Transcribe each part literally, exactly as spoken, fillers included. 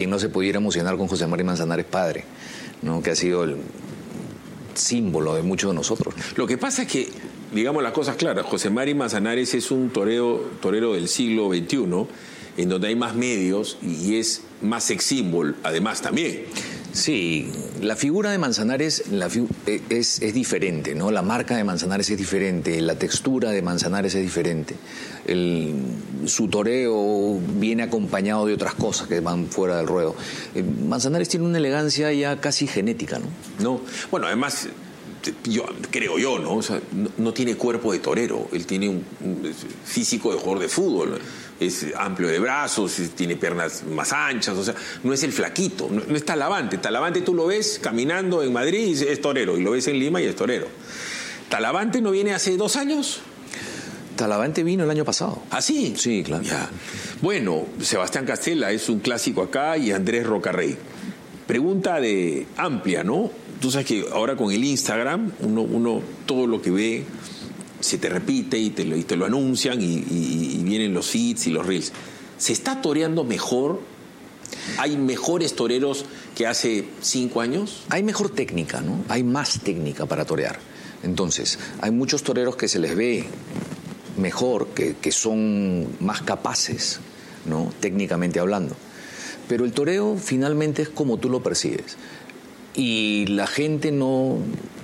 quien no se pudiera emocionar con José Mari Manzanares padre, ¿no? Que ha sido el símbolo de muchos de nosotros. Lo que pasa es que, digamos las cosas claras, José Mari Manzanares es un torero, torero del siglo veintiuno, en donde hay más medios y es más sex symbol, además también. Sí, la figura de Manzanares la fi es, es diferente, ¿no? La marca de Manzanares es diferente, la textura de Manzanares es diferente. El, su toreo viene acompañado de otras cosas que van fuera del ruedo. Eh, Manzanares tiene una elegancia ya casi genética, ¿no? No, bueno, además, yo creo yo, ¿no? O sea, no, no tiene cuerpo de torero, él tiene un, un físico de jugador de fútbol. Es amplio de brazos, tiene piernas más anchas, o sea, no es el flaquito, no, no es Talavante. Talavante tú lo ves caminando en Madrid y es torero, y lo ves en Lima y es torero. ¿Talavante no viene hace dos años? Talavante vino el año pasado. ¿Ah, sí? Sí, claro. Ya. Bueno, Sebastián Castella es un clásico acá y Andrés Rocarrey. Pregunta de amplia, ¿no? Tú sabes que ahora con el Instagram, uno, uno todo lo que ve se te repite y te lo, y te lo anuncian y, y, y vienen los feeds y los reels. ¿Se está toreando mejor? ¿Hay mejores toreros que hace cinco años? Hay mejor técnica, ¿no? Hay más técnica para torear. Entonces, hay muchos toreros que se les ve mejor, que, que son más capaces, ¿no? Técnicamente hablando. Pero el toreo finalmente es como tú lo percibes. Y la gente no...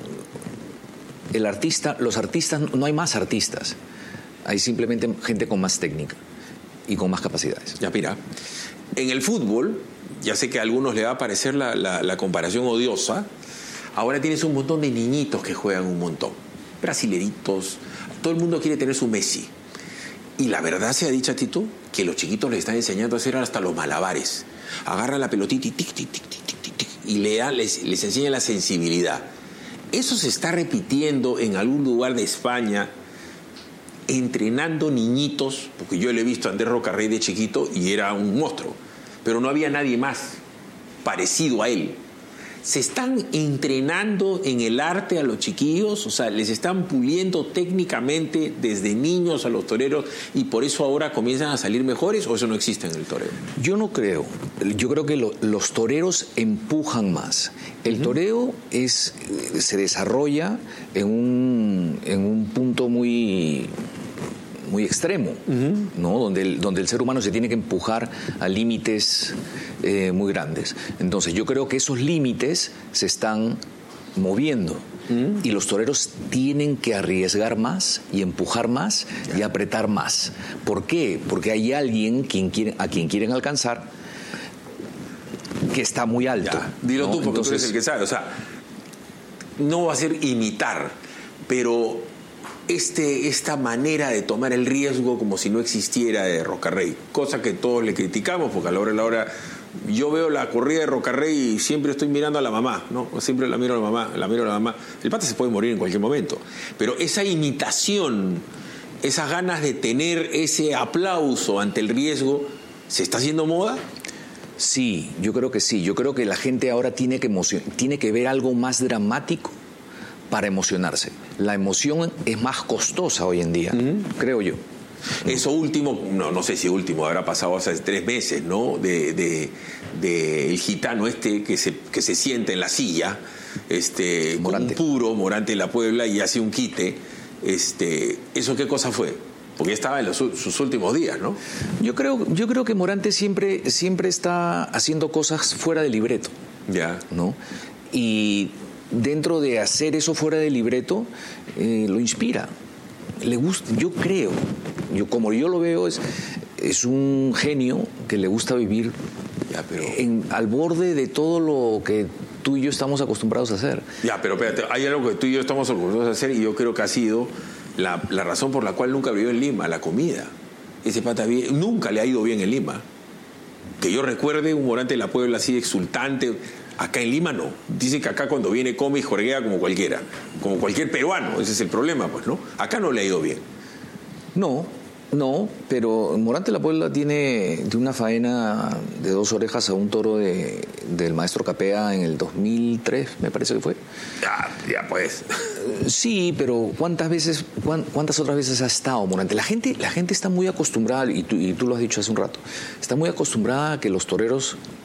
El artista, los artistas, no hay más artistas. Hay simplemente gente con más técnica y con más capacidades. Ya, mira, en el fútbol, ya sé que a algunos le va a parecer la, la, la comparación odiosa, ahora tienes un montón de niñitos que juegan un montón. Brasileritos, todo el mundo quiere tener su Messi. Y la verdad sea dicha, Tito, que los chiquitos les están enseñando a hacer hasta los malabares. Agarran la pelotita y tic, tic, tic, tic, tic, tic, tic, y le, les, les enseñan la sensibilidad. Eso se está repitiendo en algún lugar de España, entrenando niñitos, porque yo le he visto a Andrés Rocarrey de chiquito y era un monstruo, pero no había nadie más parecido a él. ¿Se están entrenando en el arte a los chiquillos? O sea, ¿les están puliendo técnicamente desde niños a los toreros y por eso ahora comienzan a salir mejores, o eso no existe en el toreo? Yo no creo. Yo creo que lo, los toreros empujan más. El toreo es, se desarrolla en un, en un punto muy... muy extremo, uh-huh. ¿no? Donde el, donde el ser humano se tiene que empujar a límites eh, muy grandes. Entonces yo creo que esos límites se están moviendo, uh-huh. y los toreros tienen que arriesgar más y empujar más, yeah. y apretar más. ¿Por qué? Porque hay alguien quien quiere, a quien quieren alcanzar que está muy alto. Ya. Dilo, ¿no? Tú, porque Entonces, tú eres el que sabe. O sea, no va a ser imitar, pero Este, esta manera de tomar el riesgo como si no existiera de Rocarrey, cosa que todos le criticamos, porque a la hora de la hora yo veo la corrida de Rocarrey y siempre estoy mirando a la mamá, ¿no? Siempre la miro a la mamá, la miro a la mamá. El pata se puede morir en cualquier momento, pero esa imitación, esas ganas de tener ese aplauso ante el riesgo, ¿se está haciendo moda? Sí, yo creo que sí. Yo creo que la gente ahora tiene que emocion- tiene que ver algo más dramático para emocionarse. La emoción es más costosa hoy en día, uh-huh. creo yo. Eso último, no, no sé si último, habrá pasado hace tres meses, ¿no? De, de, de el gitano este que se, que se sienta en la silla, este, con un puro, Morante de la Puebla, y hace un quite. Este, ¿eso qué cosa fue? Porque estaba en los, sus últimos días, ¿no? Yo creo, yo creo que Morante siempre, siempre está haciendo cosas fuera de libreto. Ya. ¿No? Y dentro de hacer eso fuera de libreto, eh, lo inspira. Le gusta, yo creo, yo como yo lo veo, es, es un genio que le gusta vivir ya, pero... en, al borde de todo lo que tú y yo estamos acostumbrados a hacer. Ya, pero espérate, hay algo que tú y yo estamos acostumbrados a hacer y yo creo que ha sido la, la razón por la cual nunca vivió en Lima, la comida. Ese pata bien, nunca le ha ido bien en Lima. Que yo recuerde un Morante de la Puebla así exultante. Acá en Lima no. Dicen que acá cuando viene come y jorguea como cualquiera, como cualquier peruano. Ese es el problema, pues, ¿no? Acá no le ha ido bien. No, no, pero Morante de la Puebla tiene de una faena de dos orejas a un toro de, del maestro Capea en el dos mil tres, me parece que fue. Ya, ya pues. Sí, pero ¿cuántas veces, cuántas otras veces ha estado Morante? La gente, la gente está muy acostumbrada, y tú, y tú lo has dicho hace un rato, está muy acostumbrada a que los toreros